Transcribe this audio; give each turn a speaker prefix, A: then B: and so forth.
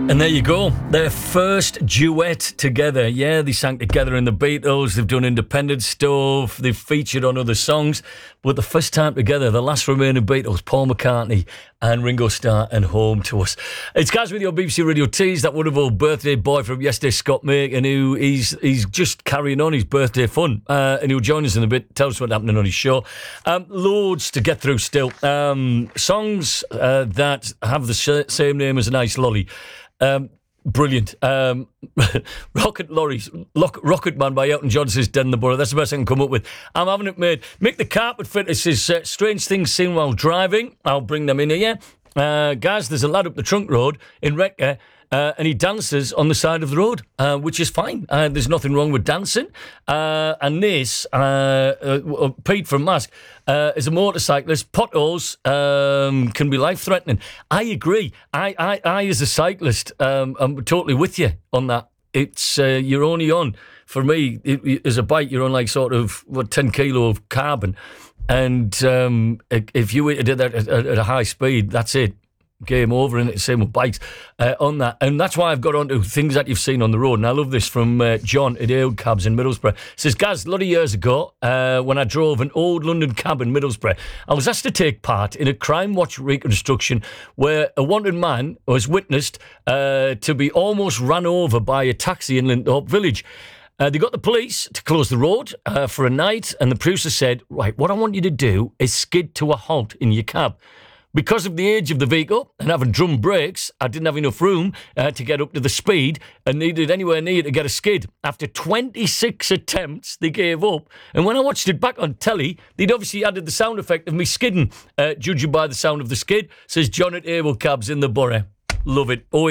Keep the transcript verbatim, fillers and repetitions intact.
A: And there you go, their first duet together. Yeah, they sang together in the Beatles, they've done independent stuff, they've featured on other songs, but the first time together, the last remaining Beatles, Paul McCartney and Ringo Starr, and Home to Us. It's Gaz with your B B C Radio Tees, that wonderful birthday boy from yesterday, Scott Macon, who he's, he's just carrying on his birthday fun, uh, and he'll join us in a bit, tell us what's happening on his show. Um, loads to get through still. Um, songs uh, that have the same name as an ice lolly. Um, brilliant. Um, Rocket Lorries, Lock, Rocket Man by Elton John says Dead in the Borough. That's the best I can come up with. I'm having it made. Mick the Carpet Fitter says uh, strange things seen while driving. I'll bring them in here. Uh, guys, there's a lad up the Trunk Road in Recca, uh, and he dances on the side of the road, uh, which is fine. Uh, there's nothing wrong with dancing. Uh, and this, uh, uh, Pete from Mask, uh, is a motorcyclist. Potholes um, can be life-threatening. I agree. I, I, I as a cyclist, um, I'm totally with you on that. It's uh, you're only on, for me, it, it, as a bike, you're on like sort of, what, ten kilo of carbon. And um, if you were to do that at, at a high speed, that's it. Game over, and it's the same with bikes uh, on that. And that's why I've got on to things that you've seen on the road. And I love this from uh, John at Ale Cabs in Middlesbrough. It says, Gaz, a lot of years ago, uh, when I drove an old London cab in Middlesbrough, I was asked to take part in a crime watch reconstruction where a wanted man was witnessed uh, to be almost run over by a taxi in Linthorpe Village. Uh, they got the police to close the road uh, for a night, and the producer said, right, what I want you to do is skid to a halt in your cab. Because of the age of the vehicle and having drum brakes, I didn't have enough room uh, to get up to the speed and needed anywhere near to get a skid. After twenty-six attempts, they gave up. And when I watched it back on telly, they'd obviously added the sound effect of me skidding, uh, judging by the sound of the skid, says John at Able Cabs in the Borough. Love it. Oh,